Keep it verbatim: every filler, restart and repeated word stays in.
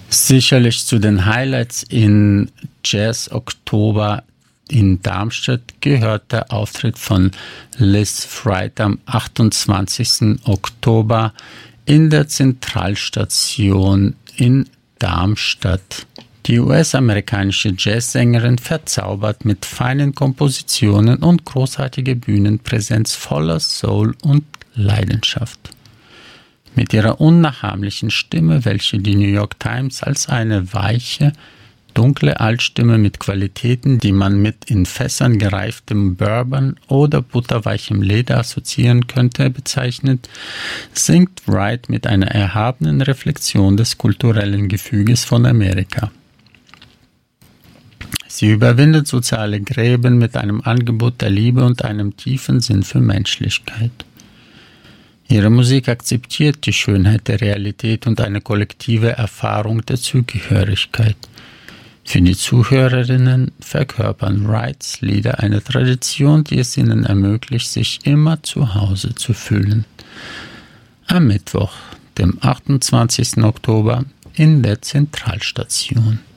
Sicherlich zu den Highlights in Jazz Oktober in Darmstadt gehört der Auftritt von Liz Fried am achtundzwanzigsten Oktober in der Zentralstation in Darmstadt. Die U S-amerikanische Jazzsängerin verzaubert mit feinen Kompositionen und großartiger Bühnenpräsenz voller Soul und Leidenschaft. Mit ihrer unnachahmlichen Stimme, welche die New York Times als eine weiche, dunkle Altstimme mit Qualitäten, die man mit in Fässern gereiftem Bourbon oder butterweichem Leder assoziieren könnte, bezeichnet, singt Wright mit einer erhabenen Reflexion des kulturellen Gefüges von Amerika. Sie überwindet soziale Gräben mit einem Angebot der Liebe und einem tiefen Sinn für Menschlichkeit. Ihre Musik akzeptiert die Schönheit der Realität und eine kollektive Erfahrung der Zugehörigkeit. Für die Zuhörerinnen verkörpern Wrights Lieder eine Tradition, die es ihnen ermöglicht, sich immer zu Hause zu fühlen. Am Mittwoch, dem achtundzwanzigsten Oktober, in der Zentralstation.